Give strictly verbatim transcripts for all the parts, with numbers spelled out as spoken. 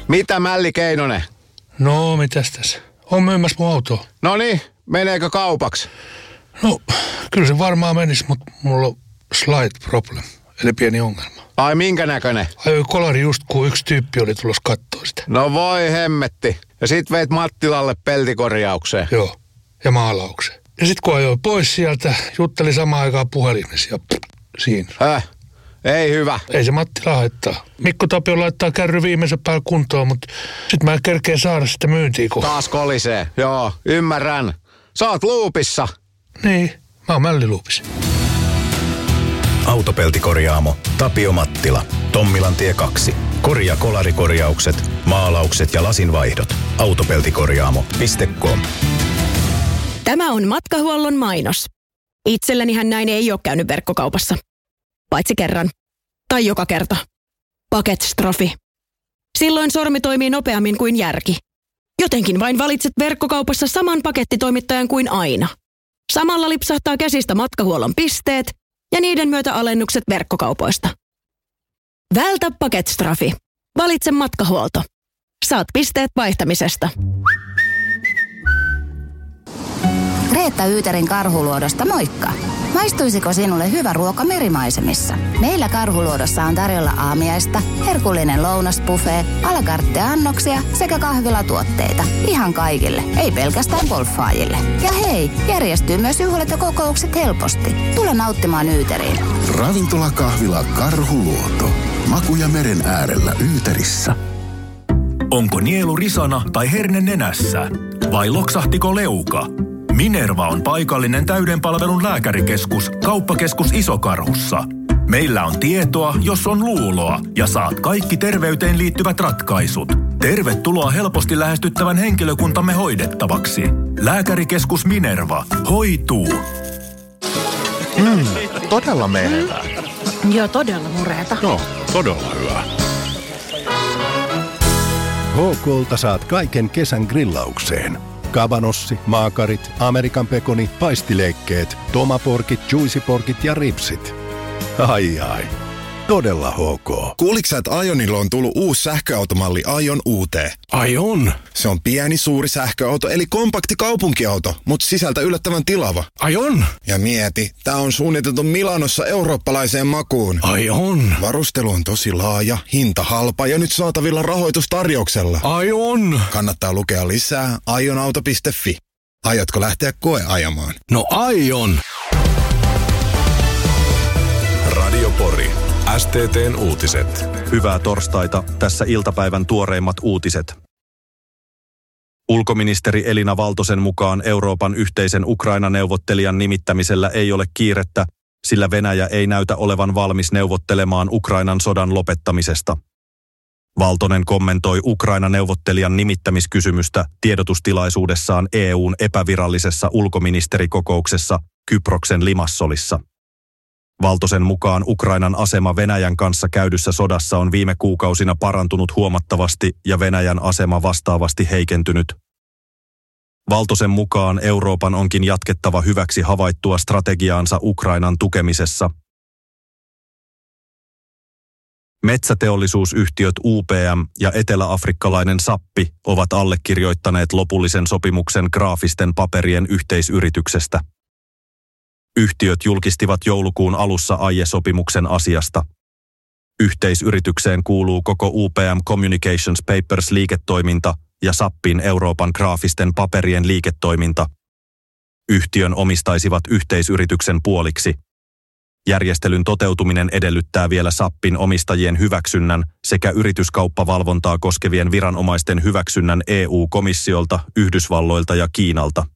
Mitä Mälli Keinonen? No, mitäs tässä? On myymässä mun autoa. No niin, meneekö kaupaksi? No, kyllä se varmaan menisi, mutta mulla on slight problem, eli pieni ongelma. Ai minkä näköinen? Ajoi kolari just, kun yksi tyyppi oli tulossa kattoo sitä. No voi hemmetti. Ja sit veit Mattilalle peltikorjaukseen. Joo, ja maalaukseen. Ja sit kun ajoi pois sieltä, jutteli samaan aikaan puhelimessa ja pff, siinä. Häh? Ei hyvä. Ei se Mattila haittaa. Mikko Tapio laittaa kärry viimeisen päällä kuntoon, mutta sit mä en kerkeä saada sitä myyntiä. Kun... Taas kolisee. Joo, ymmärrän. Sä oot luupissa. Niin, mä oon mälliluupissa. Autopeltikorjaamo Tapio Mattila. Tommilantie kaksi. Korja kolarikorjaukset, maalaukset ja lasinvaihdot. Autopeltikorjaamo piste com. Tämä on Matkahuollon mainos. Itsellänihän näin ei ole käynyt verkkokaupassa. Paitsi kerran. Tai joka kerta. Paketstrofi. Silloin sormi toimii nopeammin kuin järki. Jotenkin vain valitset verkkokaupassa saman pakettitoimittajan kuin aina. Samalla lipsahtaa käsistä Matkahuollon pisteet ja niiden myötä alennukset verkkokaupoista. Vältä paketstrofi. Valitse Matkahuolto. Saat pisteet vaihtamisesta. Reetta Yyterin Karhuluodosta moikka! Maistuisiko sinulle hyvä ruoka merimaisemissa? Meillä Karhuluodossa on tarjolla aamiaista, herkullinen lounasbuffet, à la carte annoksia sekä kahvilatuotteita. Ihan kaikille, ei pelkästään golfaajille. Ja hei, järjestyy myös juhlat ja kokoukset helposti. Tule nauttimaan Yyteriin. Ravintola Kahvila Karhuluoto. Makuja meren äärellä Yyterissä. Onko nielu risana tai herne nenässä? Vai loksahtiko leuka? Minerva on paikallinen täyden palvelun lääkärikeskus, kauppakeskus Isokarhussa. Meillä on tietoa, jos on luuloa, ja saat kaikki terveyteen liittyvät ratkaisut. Tervetuloa helposti lähestyttävän henkilökuntamme hoidettavaksi. Lääkärikeskus Minerva. Hoituu. Mm, todella menevää. Joo, todella mureeta. Joo, todella hyvä. H K:lta saat kaiken kesän grillaukseen. Kabanossi, maakarit, Amerikan pekoni, paistileikkeet, tomaporkit, juicyporkit ja ripsit. Ai ai, todella H K. Kuuliks sä, että Ajonilla on tullut uusi sähköautomalli Aion U T? Ai on? Se on pieni, suuri sähköauto, eli kompakti kaupunkiauto, mutta sisältä yllättävän tilava. Ai on? Ja mieti, tää on suunniteltu Milanossa eurooppalaiseen makuun. Ai on? Varustelu on tosi laaja, hinta halpa ja nyt saatavilla rahoitustarjouksella. Ai on? Kannattaa lukea lisää aionauto piste fi. Aiotko lähteä koeajamaan? No aion! Radio Pori. S T T:n uutiset. Hyvää torstaita. Tässä iltapäivän tuoreimmat uutiset. Ulkoministeri Elina Valtosen mukaan Euroopan yhteisen Ukraina-neuvottelijan nimittämisellä ei ole kiirettä, sillä Venäjä ei näytä olevan valmis neuvottelemaan Ukrainan sodan lopettamisesta. Valtonen kommentoi Ukraina-neuvottelijan nimittämiskysymystä tiedotustilaisuudessaan E U:n epävirallisessa ulkoministerikokouksessa Kyproksen Limassolissa. Valtosen mukaan Ukrainan asema Venäjän kanssa käydyssä sodassa on viime kuukausina parantunut huomattavasti ja Venäjän asema vastaavasti heikentynyt. Valtosen mukaan Euroopan onkin jatkettava hyväksi havaittua strategiaansa Ukrainan tukemisessa. Metsäteollisuusyhtiöt U P M ja eteläafrikkalainen Sappi ovat allekirjoittaneet lopullisen sopimuksen graafisten paperien yhteisyrityksestä. Yhtiöt julkistivat joulukuun alussa aiesopimuksen asiasta. Yhteisyritykseen kuuluu koko U P M Communications Papers-liiketoiminta ja Sappin Euroopan graafisten paperien liiketoiminta. Yhtiön omistaisivat yhteisyrityksen puoliksi. Järjestelyn toteutuminen edellyttää vielä Sappin omistajien hyväksynnän sekä yrityskauppavalvontaa koskevien viranomaisten hyväksynnän E U-komissiolta, Yhdysvalloilta ja Kiinalta.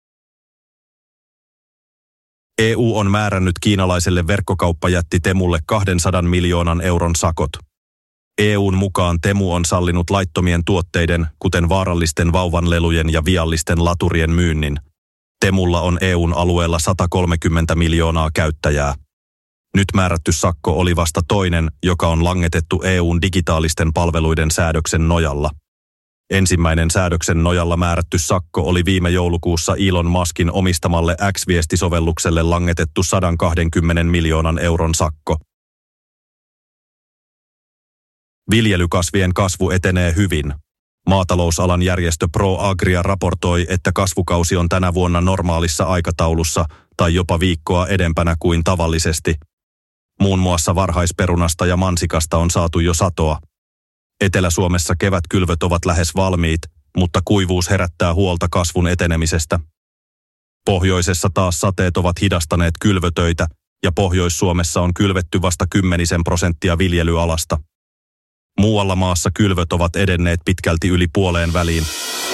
E U on määrännyt kiinalaiselle verkkokauppajätti Temulle kahdensadan miljoonan euron sakot. E U:n mukaan Temu on sallinut laittomien tuotteiden, kuten vaarallisten vauvanlelujen ja viallisten laturien myynnin. Temulla on E U:n alueella sata kolmekymmentä miljoonaa käyttäjää. Nyt määrätty sakko oli vasta toinen, joka on langetettu E U:n digitaalisten palveluiden säädöksen nojalla. Ensimmäinen säädöksen nojalla määrätty sakko oli viime joulukuussa Elon Muskin omistamalle X-viestisovellukselle langetettu sata kaksikymmentä miljoonan euron sakko. Viljelykasvien kasvu etenee hyvin. Maatalousalan järjestö ProAgria raportoi, että kasvukausi on tänä vuonna normaalissa aikataulussa tai jopa viikkoa edempänä kuin tavallisesti. Muun muassa varhaisperunasta ja mansikasta on saatu jo satoa. Etelä-Suomessa kevätkylvöt ovat lähes valmiit, mutta kuivuus herättää huolta kasvun etenemisestä. Pohjoisessa taas sateet ovat hidastaneet kylvötöitä ja Pohjois-Suomessa on kylvetty vasta kymmenisen prosenttia viljelyalasta. Muualla maassa kylvöt ovat edenneet pitkälti yli puoleen väliin.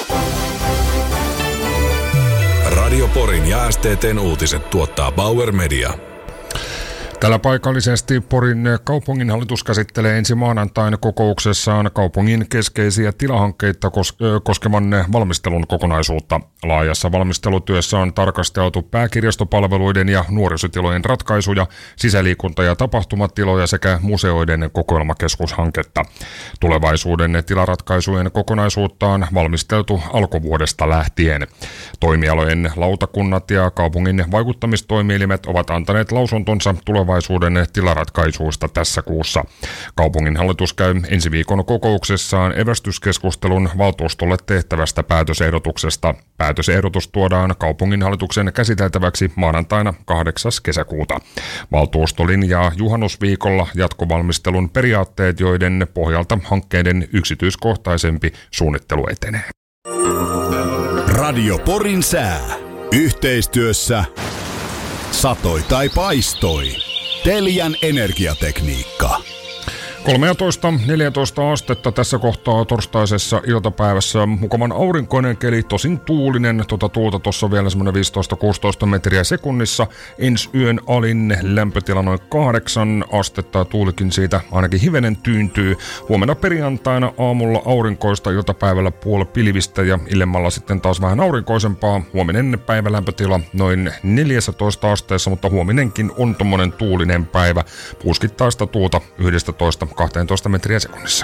Radio Porin ja S T T:n uutiset tuottaa Bauer Media. Tällä paikallisesti Porin kaupunginhallitus käsittelee ensi maanantain kokouksessaan kaupungin keskeisiä tilahankkeita koskevan valmistelun kokonaisuutta. Laajassa valmistelutyössä on tarkasteltu pääkirjastopalveluiden ja nuorisotilojen ratkaisuja, sisäliikunta- ja tapahtumatiloja sekä museoiden kokoelmakeskushanketta. Tulevaisuuden tilaratkaisujen kokonaisuutta on valmisteltu alkuvuodesta lähtien. Toimialojen lautakunnat ja kaupungin vaikuttamistoimielimet ovat antaneet lausuntonsa tulevaisuuden tilaratkaisuista tässä kuussa. Kaupunginhallitus käy ensi viikon kokouksessaan evästyskeskustelun valtuustolle tehtävästä päätösehdotuksesta. Päätösehdotus tuodaan kaupunginhallituksen käsiteltäväksi maanantaina kahdeksas kesäkuuta. Valtuusto linjaa juhannusviikolla jatkovalmistelun periaatteet, joiden pohjalta hankkeiden yksityiskohtaisempi suunnittelu etenee. Radio Porin sää. Yhteistyössä satoi tai paistoi. Telian energiatekniikka. kolmetoista neljätoista astetta tässä kohtaa torstaisessa iltapäivässä. Mukavan aurinkoinen keli, tosin tuulinen. Tuota tuulta tuossa vielä semmoinen viisitoista kuusitoista metriä sekunnissa. Ensi yön alin lämpötila noin kahdeksan astetta. Tuulikin siitä ainakin hivenen tyyntyy. Huomenna perjantaina aamulla aurinkoista, iltapäivällä puoli pilvistä ja illemmalla sitten taas vähän aurinkoisempaa. Huominen päivälämpötila noin neljätoista asteessa, mutta huominenkin on tommonen tuulinen päivä. Puuskittaista tuulta yksitoista kaksitoista metriä sekunnissa.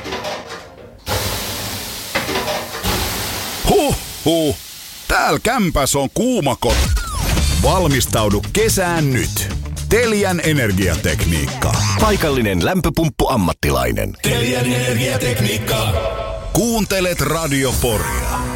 Huh, huh. Täällä kämpäs on kuumakot. Valmistaudu kesään nyt. Telian energiatekniikka. Paikallinen lämpöpumppu-ammattilainen. Telian energiatekniikka. Kuuntelet Radio Poria.